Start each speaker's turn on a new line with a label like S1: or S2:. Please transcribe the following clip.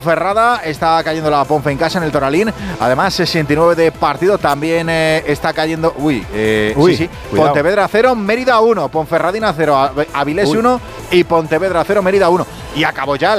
S1: Ferrada, está cayendo la Ponfe en casa en el Toralín. Además, 69 de partido. También está cayendo. Sí. Pontevedra 0, Mérida 1. Ponferradina 0, Avilés 1 y Pontevedra 0, Mérida 1. Y acabó ya